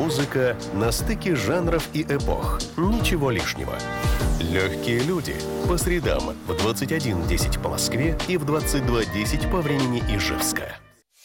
Музыка на стыке жанров и эпох. Ничего лишнего. Легкие люди. По средам в 21:10 по Москве и в 22:10 по времени Ижевска.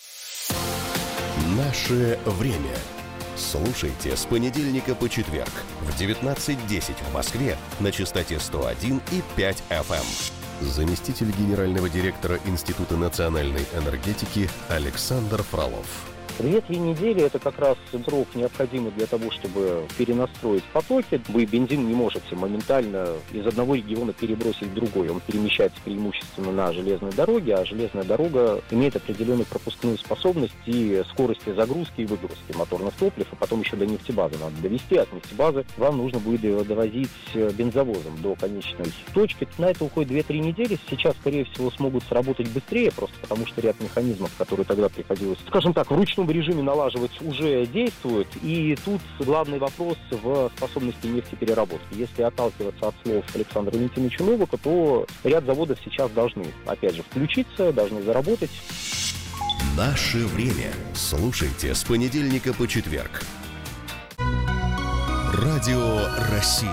Наше время. Слушайте с понедельника по четверг в 19:10 в Москве на частоте 101,5 FM. Заместитель генерального директора Института национальной энергетики Александр Фролов. 2-3 недели – это как раз срок необходимый для того, чтобы перенастроить потоки. Вы бензин не можете моментально из одного региона перебросить в другой. Он перемещается преимущественно на железной дороге, а железная дорога имеет определенную пропускную способность и скорости загрузки и выгрузки моторных топлив, а потом еще до нефтебазы надо довести. От нефтебазы вам нужно будет довозить бензовозом до конечной точки. На это уходит 2-3 недели. Сейчас, скорее всего, смогут сработать быстрее, просто потому что ряд механизмов, которые тогда приходилось, скажем так, в ручном режиме налаживать, уже действуют. И тут главный вопрос в способности нефтепереработки. Если отталкиваться от слов Александра Валентиновича Новака, то ряд заводов сейчас должны, опять же, включиться, должны заработать. Наше время. Слушайте с понедельника по четверг. Радио России.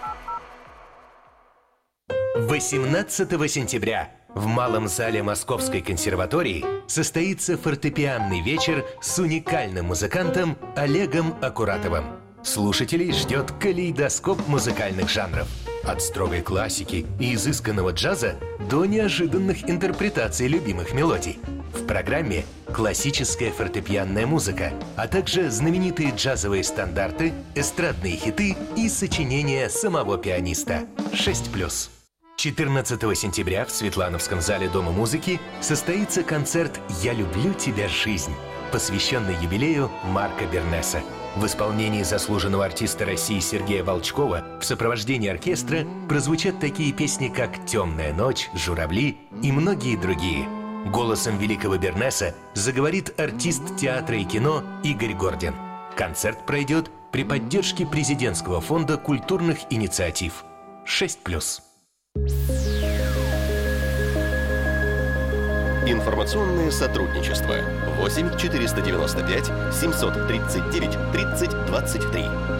18 сентября в Малом зале Московской консерватории состоится фортепианный вечер с уникальным музыкантом Олегом Акуратовым. Слушателей ждет калейдоскоп музыкальных жанров. От строгой классики и изысканного джаза до неожиданных интерпретаций любимых мелодий. В программе классическая фортепианная музыка, а также знаменитые джазовые стандарты, эстрадные хиты и сочинения самого пианиста. 6+. 14 сентября в Светлановском зале Дома музыки состоится концерт «Я люблю тебя, жизнь», посвященный юбилею Марка Бернеса. В исполнении заслуженного артиста России Сергея Волчкова в сопровождении оркестра прозвучат такие песни, как «Темная ночь», «Журавли» и многие другие. Голосом великого Бернеса заговорит артист театра и кино Игорь Гордин. Концерт пройдет при поддержке президентского фонда культурных инициатив. 6+. Информационное сотрудничество. 8 495 739 30 23.